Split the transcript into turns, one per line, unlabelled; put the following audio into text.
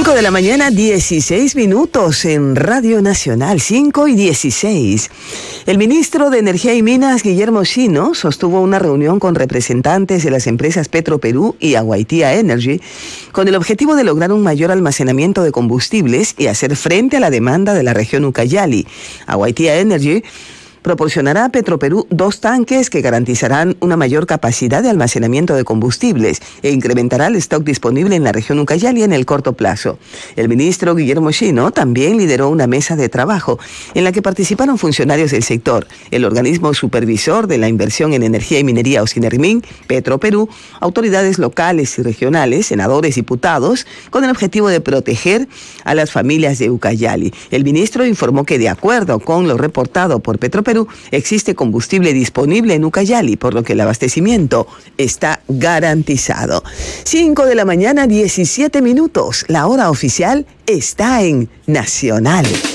5 de la mañana, 16 minutos en Radio Nacional, 5:16. El ministro de Energía y Minas, Guillermo Chino, sostuvo una reunión con representantes de las empresas Petroperú y Aguaitia Energy con el objetivo de lograr un mayor almacenamiento de combustibles y hacer frente a la demanda de la región Ucayali. Aguaitia Energy proporcionará a Petroperú 2 tanques que garantizarán una mayor capacidad de almacenamiento de combustibles e incrementará el stock disponible en la región Ucayali en el corto plazo. El ministro Guillermo Chino también lideró una mesa de trabajo en la que participaron funcionarios del sector, el organismo supervisor de la inversión en energía y minería Ocinermin, Petroperú, autoridades locales y regionales, senadores, diputados, con el objetivo de proteger a las familias de Ucayali. El ministro informó que de acuerdo con lo reportado por Petroperú, existe combustible disponible en Ucayali, por lo que el abastecimiento está garantizado. 5 de la mañana, 17 minutos. La hora oficial está en Nacional.